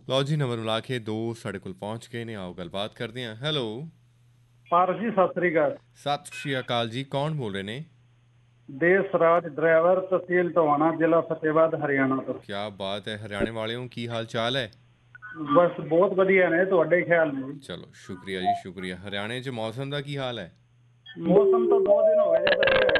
ਲਓ ਜੀ, ਨੰਬਰ ਮਿਲਾ ਕੇ ਦੋ ਸਾਡੇ ਕੋਲ ਪਹੁੰਚ ਗਏ ਨੇ। ਆਓ ਗੱਲਬਾਤ ਕਰਦੇ ਹਾਂ। ਹੈਲੋ ਪਾਰਸ ਜੀ, ਸਤਿ ਸ੍ਰੀ ਅਕਾਲ। ਸਤਿ ਸ਼੍ਰੀ ਅਕਾਲ ਜੀ, ਕੌਣ ਬੋਲ ਰਹੇ ਨੇ? ਦੇਸ ਰਾਜ ਡਰਾਈਵਰ, ਤਹਿਸੀਲ ਟਵਾਣਾ, ਜ਼ਿਲ੍ਹਾ ਫਤਿਹਬਾਦ, ਹਰਿਆਣਾ ਤੋਂ। ਕਿਆ ਬਾਤ ਹੈ, ਹਰਿਆਣੇ ਵਾਲਿਓ, ਕੀ ਹਾਲ ਚਾਲ ਹੈ? ਬਸ ਬਹੁਤ ਵਧੀਆ ਨੇ, ਤੁਹਾਡੇ ਖਿਆਲ ਨੇ ਜੀ? ਚਲੋ ਸ਼ੁਕਰੀਆ ਜੀ, ਸ਼ੁਕਰੀਆ। ਹਰਿਆਣੇ 'ਚ ਮੌਸਮ ਦਾ ਕੀ ਹਾਲ ਹੈ? ਮੌਸਮ ਤਾਂ 2 ਦਿਨ ਹੋ ਗਏ ਜੀ, ਵਧੀਆ